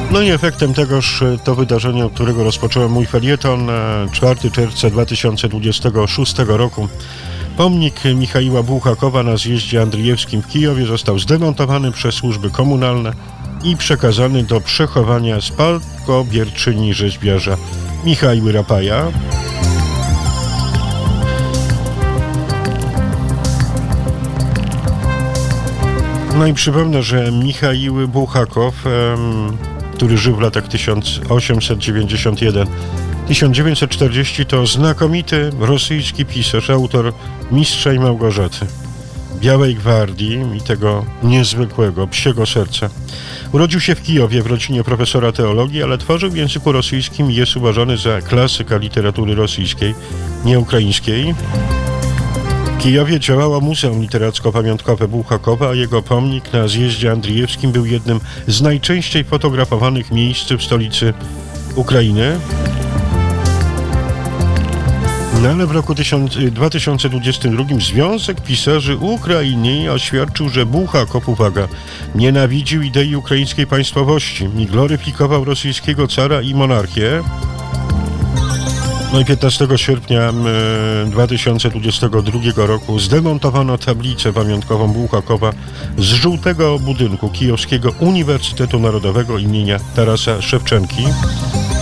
No i efektem tegoż to wydarzenie, od którego rozpocząłem mój felieton, 4 czerwca 2026 roku. Pomnik Michaiła Bułhakowa na zjeździe Andrijewskim w Kijowie został zdemontowany przez służby komunalne i przekazany do przechowania spadkobierczyni rzeźbiarza Michaiły Rapaja. No i przypomnę, że Michaił Bułhakow, który żył w latach 1891-1940, to znakomity rosyjski pisarz, autor Mistrza i Małgorzaty, Białej Gwardii i tego niezwykłego Psiego Serca. Urodził się w Kijowie w rodzinie profesora teologii, ale tworzył w języku rosyjskim i jest uważany za klasyka literatury rosyjskiej, nie ukraińskiej. W Kijowie działało Muzeum Literacko-Pamiątkowe Bułhakowa, a jego pomnik na zjeździe Andrijewskim był jednym z najczęściej fotografowanych miejsc w stolicy Ukrainy. No ale w roku 2022 Związek Pisarzy Ukrainy oświadczył, że Bułhakow, uwaga, nienawdził idei ukraińskiej państwowości i gloryfikował rosyjskiego cara i monarchię. No i 15 sierpnia 2022 roku zdemontowano tablicę pamiątkową Bułhakowa z żółtego budynku Kijowskiego Uniwersytetu Narodowego imienia Tarasa Szewczenki.